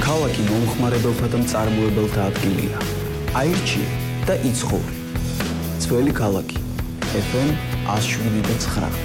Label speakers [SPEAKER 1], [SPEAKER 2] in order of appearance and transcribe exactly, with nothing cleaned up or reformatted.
[SPEAKER 1] ქალაქი მომხმარებელთა და მწარმოებელთა ადგილია. აირჩიე და იცხოვრი. ძველი ქალაქი. ეფ ემ one oh seven point nine